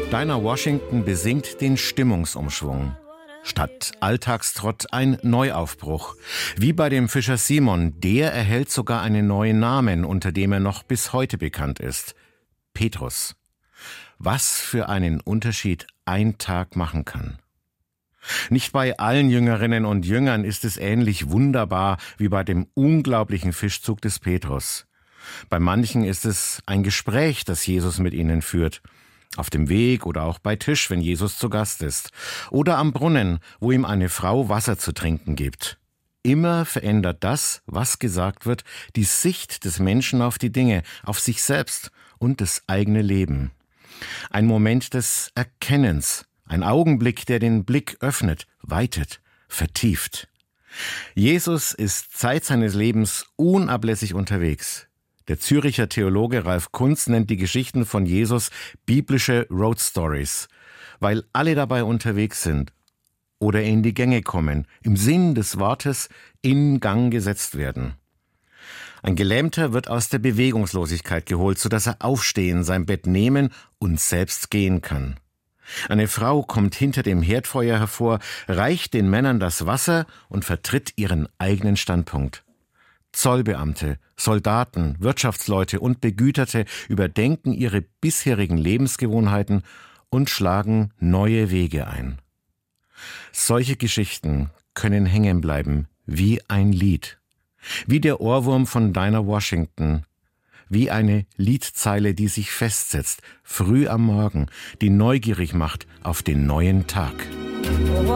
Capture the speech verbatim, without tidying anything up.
Dinah Washington besingt den Stimmungsumschwung. Statt Alltagstrott ein Neuaufbruch. Wie bei dem Fischer Simon, der erhält sogar einen neuen Namen, unter dem er noch bis heute bekannt ist. Petrus. Was für einen Unterschied ein Tag machen kann. Nicht bei allen Jüngerinnen und Jüngern ist es ähnlich wunderbar wie bei dem unglaublichen Fischzug des Petrus. Bei manchen ist es ein Gespräch, das Jesus mit ihnen führt. Auf dem Weg oder auch bei Tisch, wenn Jesus zu Gast ist. Oder am Brunnen, wo ihm eine Frau Wasser zu trinken gibt. Immer verändert das, was gesagt wird, die Sicht des Menschen auf die Dinge, auf sich selbst und das eigene Leben. Ein Moment des Erkennens, ein Augenblick, der den Blick öffnet, weitet, vertieft. Jesus ist Zeit seines Lebens unablässig unterwegs. Der Züricher Theologe Ralf Kunz nennt die Geschichten von Jesus biblische Road Stories, weil alle dabei unterwegs sind oder in die Gänge kommen, im Sinn des Wortes in Gang gesetzt werden. Ein Gelähmter wird aus der Bewegungslosigkeit geholt, sodass er aufstehen, sein Bett nehmen und selbst gehen kann. Eine Frau kommt hinter dem Herdfeuer hervor, reicht den Männern das Wasser und vertritt ihren eigenen Standpunkt. Zollbeamte, Soldaten, Wirtschaftsleute und Begüterte überdenken ihre bisherigen Lebensgewohnheiten und schlagen neue Wege ein. Solche Geschichten können hängen bleiben wie ein Lied, wie der Ohrwurm von Dinah Washington, wie eine Liedzeile, die sich festsetzt, früh am Morgen, die neugierig macht auf den neuen Tag.